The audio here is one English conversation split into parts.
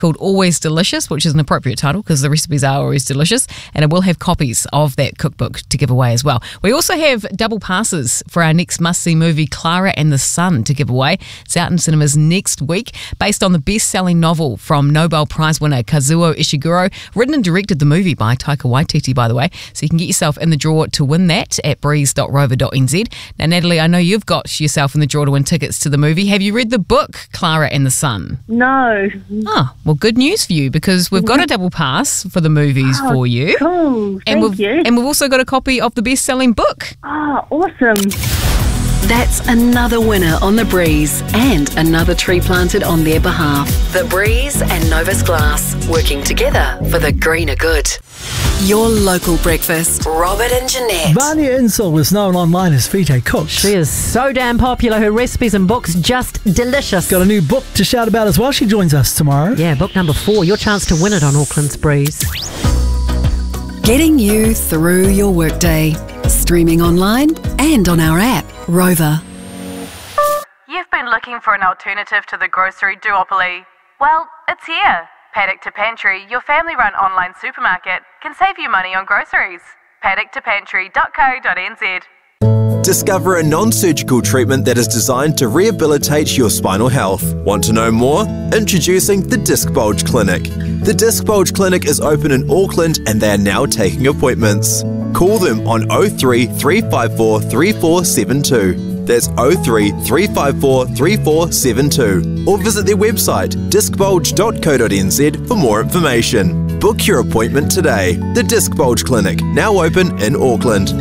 called Always Delicious, which is an appropriate title because the recipes are always delicious, and it will have copies of that cookbook to give away as well. We also have double passes for our next must-see movie, Clara and the Sun, to give away. It's out in cinemas next week, based on the best-selling novel from Nobel Prize winner Kazuo Ishiguro, written and directed the movie by Taika Waititi, by the way, so you can get yourself in the draw to win that at breeze.rover.nz. Now, Natalie, I know you've got yourself in the draw to win tickets to the movie. Have you read the book, Clara and the Sun? No. Oh, well, good news for you, because we've got a double pass for the movies for you. Cool. Thank you. And we've also got a copy of the best-selling book. Oh, awesome. That's another winner on The Breeze and another tree planted on their behalf. The Breeze and Novus Glass, working together for the greener good. Your local breakfast. Robert and Jeanette. Vanya Insel is known online as Vite Cooks. She is so damn popular. Her recipes and books just delicious. Got a new book to shout about as well. She joins us tomorrow. Yeah, book number 4. Your chance to win it on Auckland's Breeze. Getting you through your workday. Streaming online and on our app, Rover. You've been looking for an alternative to the grocery duopoly. Well, it's here. Paddock to Pantry, your family-run online supermarket, can save you money on groceries. paddocktopantry.co.nz. Discover a non-surgical treatment that is designed to rehabilitate your spinal health. Want to know more? Introducing the Disc Bulge Clinic. The Disc Bulge Clinic is open in Auckland and they are now taking appointments. Call them on 03 354 3472. That's 03 354 3472. Or visit their website discbulge.co.nz for more information. Book your appointment today. The Disc Bulge Clinic, now open in Auckland.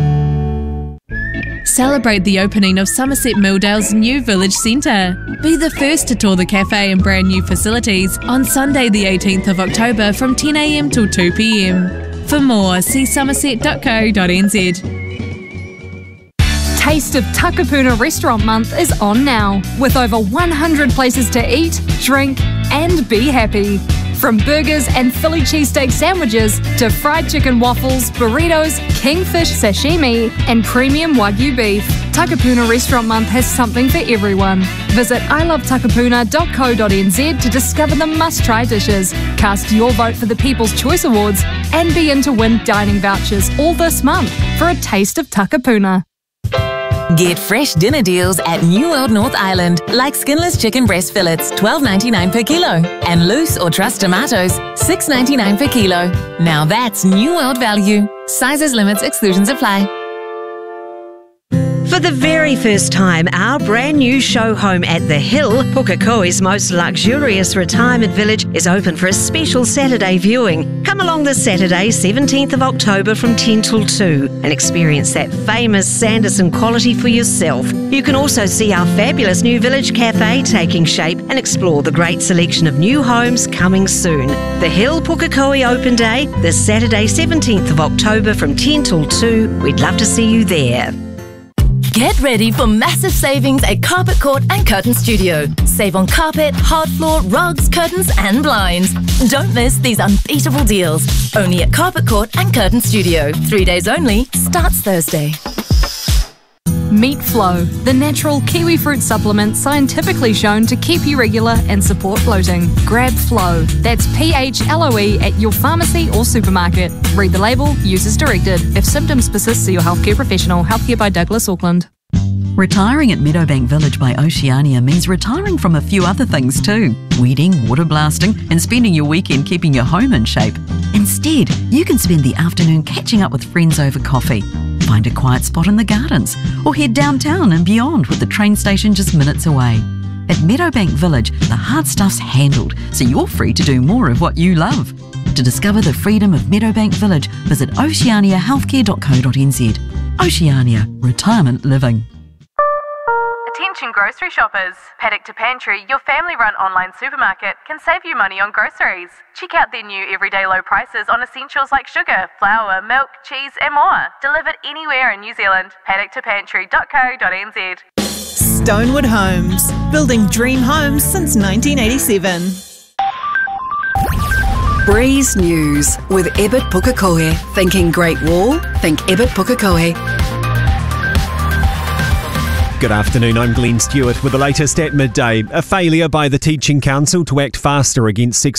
Celebrate the opening of Somerset Milldale's new village centre. Be the first to tour the cafe and brand new facilities on Sunday the 18th of October from 10 a.m. till 2 p.m. For more, see somerset.co.nz. Taste of Takapuna Restaurant Month is on now, with over 100 places to eat, drink and be happy. From burgers and Philly cheesesteak sandwiches to fried chicken waffles, burritos, kingfish sashimi and premium Wagyu beef, Takapuna Restaurant Month has something for everyone. Visit ilovetakapuna.co.nz to discover the must-try dishes, cast your vote for the People's Choice Awards and be in to win dining vouchers all this month for a taste of Takapuna. Get fresh dinner deals at New World North Island, like skinless chicken breast fillets, $12.99 per kilo, and loose or truss tomatoes, $6.99 per kilo. Now that's New World value. Sizes, limits, exclusions apply. For the very first time, our brand new show home at The Hill, Pukekohe's most luxurious retirement village, is open for a special Saturday viewing. Come along this Saturday, 17th of October from 10 till 2 and experience that famous Sanderson quality for yourself. You can also see our fabulous new village cafe taking shape and explore the great selection of new homes coming soon. The Hill Pukekohe Open Day, this Saturday, 17th of October from 10 till 2. We'd love to see you there. Get ready for massive savings at Carpet Court and Curtain Studio. Save on carpet, hard floor, rugs, curtains and blinds. Don't miss these unbeatable deals. Only at Carpet Court and Curtain Studio. 3 days only. Starts Thursday. Meat Flow, the natural kiwi fruit supplement scientifically shown to keep you regular and support bloating. Grab Flow. That's PHLOE at your pharmacy or supermarket. Read the label, use as directed. If symptoms persist, see your healthcare professional. Healthcare by Douglas Auckland. Retiring at Meadowbank Village by Oceania means retiring from a few other things too. Weeding, water blasting and spending your weekend keeping your home in shape. Instead, you can spend the afternoon catching up with friends over coffee. Find a quiet spot in the gardens or head downtown and beyond with the train station just minutes away. At Meadowbank Village, the hard stuff's handled, so you're free to do more of what you love. To discover the freedom of Meadowbank Village, visit oceaniahealthcare.co.nz. Oceania, retirement living. Attention grocery shoppers. Paddock to Pantry, your family-run online supermarket, can save you money on groceries. Check out their new everyday low prices on essentials like sugar, flour, milk, cheese and more. Delivered anywhere in New Zealand. paddocktopantry.co.nz. Stonewood Homes, building dream homes since 1987. Breeze News with Ebert Pukekohe. Thinking Great Wall? Think Ebert Pukekohe. Good afternoon, I'm Glenn Stewart with the latest at midday. A failure by the Teaching Council to act faster against sex